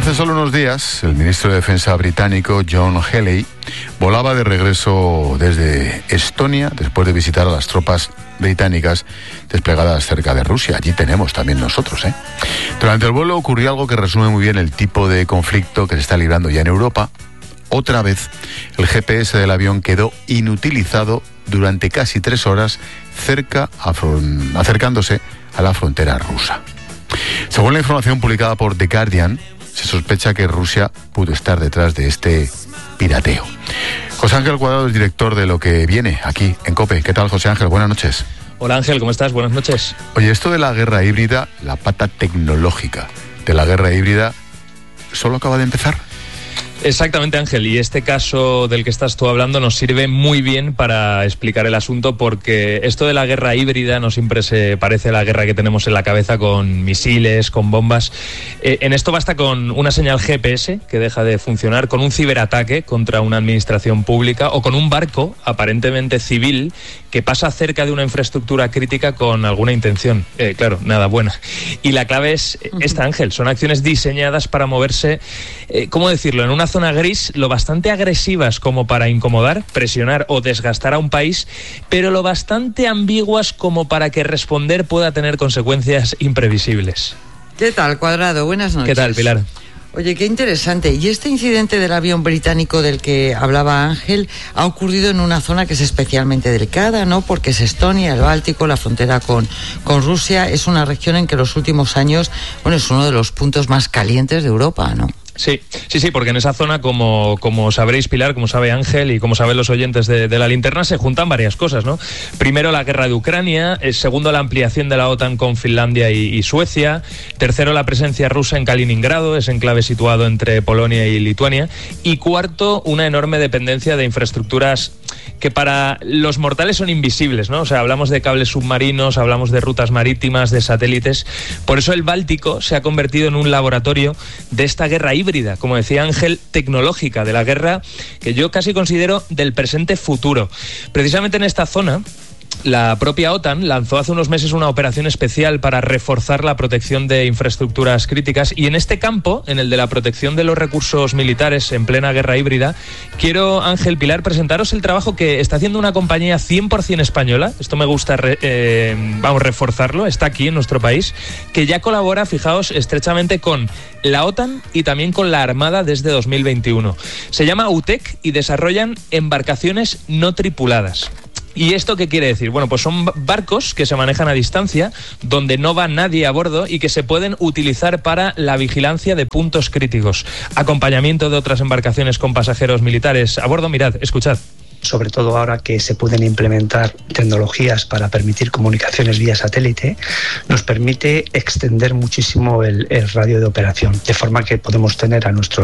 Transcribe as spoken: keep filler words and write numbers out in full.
Hace solo unos días, el ministro de Defensa británico, John Healey, volaba de regreso desde Estonia después de visitar a las tropas británicas desplegadas cerca de Rusia. Allí tenemos también nosotros, ¿eh? Durante el vuelo ocurrió algo que resume muy bien el tipo de conflicto que se está librando ya en Europa. Otra vez, el G P S del avión quedó inutilizado durante casi tres horas cerca, afron- acercándose a la frontera rusa. Según la información publicada por The Guardian, se sospecha que Rusia pudo estar detrás de este pirateo. José Ángel Cuadrado es director de Lo que viene aquí en COPE. ¿Qué tal, José Ángel? Buenas noches. Hola Ángel, ¿cómo estás? Buenas noches. Oye, esto de la guerra híbrida, la pata tecnológica de la guerra híbrida, ¿solo acaba de empezar? Exactamente, Ángel, y este caso del que estás tú hablando nos sirve muy bien para explicar el asunto, porque esto de la guerra híbrida no siempre se parece a la guerra que tenemos en la cabeza con misiles, con bombas. Eh, en esto basta con una señal G P S que deja de funcionar, con un ciberataque contra una administración pública o con un barco aparentemente civil que pasa cerca de una infraestructura crítica con alguna intención. Eh, claro, nada buena. Y la clave es esta, Ángel, son acciones diseñadas para moverse, eh, ¿cómo decirlo?, en una zona gris lo bastante agresivas como para incomodar, presionar o desgastar a un país, pero lo bastante ambiguas como para que responder pueda tener consecuencias imprevisibles. ¿Qué tal, Cuadrado? Buenas noches. ¿Qué tal, Pilar? Oye, qué interesante. Y este incidente del avión británico del que hablaba Ángel ha ocurrido en una zona que es especialmente delicada, ¿no? Porque es Estonia, el Báltico, la frontera con, con Rusia. Es una región en que en los últimos años, bueno, es uno de los puntos más calientes de Europa, ¿no? Sí, sí, sí, porque en esa zona, como, como sabréis, Pilar, como sabe Ángel y como saben los oyentes de, de la linterna, se juntan varias cosas, ¿no? Primero, la guerra de Ucrania. Eh, segundo, la ampliación de la OTAN con Finlandia y, y Suecia. Tercero, la presencia rusa en Kaliningrado, ese enclave situado entre Polonia y Lituania. Y cuarto, una enorme dependencia de infraestructuras que para los mortales son invisibles, ¿no? O sea, hablamos de cables submarinos, hablamos de rutas marítimas, de satélites. Por eso el Báltico se ha convertido en un laboratorio de esta guerra híbrida, como decía Ángel, tecnológica, de la guerra que yo casi considero del presente futuro. Precisamente en esta zona, la propia OTAN lanzó hace unos meses una operación especial para reforzar la protección de infraestructuras críticas, y en este campo, en el de la protección de los recursos militares en plena guerra híbrida, quiero, Ángel, Pilar, presentaros el trabajo que está haciendo una compañía cien por ciento española. Esto me gusta re, eh, vamos, reforzarlo, está aquí en nuestro país, que ya colabora, fijaos, estrechamente con la OTAN y también con la Armada desde dos mil veintiuno. Se llama UTEC y desarrollan embarcaciones no tripuladas. ¿Y esto qué quiere decir? Bueno, pues son barcos que se manejan a distancia, donde no va nadie a bordo y que se pueden utilizar para la vigilancia de puntos críticos, acompañamiento de otras embarcaciones con pasajeros militares a bordo. Mirad, escuchad. Sobre todo ahora que se pueden implementar tecnologías para permitir comunicaciones vía satélite, nos permite extender muchísimo el, el radio de operación, de forma que podemos tener a nuestros